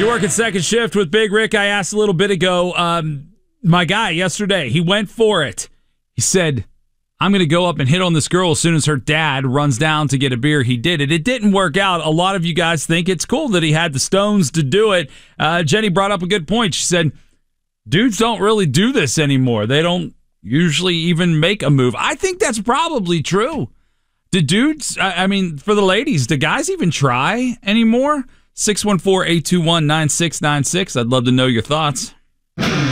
working second shift with Big Rick. I asked a little bit ago, my guy yesterday, he went for it. He said, I'm going to go up and hit on this girl as soon as her dad runs down to get a beer. He did it. It didn't work out. A lot of you guys think it's cool that he had the stones to do it. Jenny brought up a good point. She said, dudes don't really do this anymore. They don't usually even make a move. I think that's probably true. Do dudes, for the ladies, do guys even try anymore? 614-821-9696. I'd love to know your thoughts.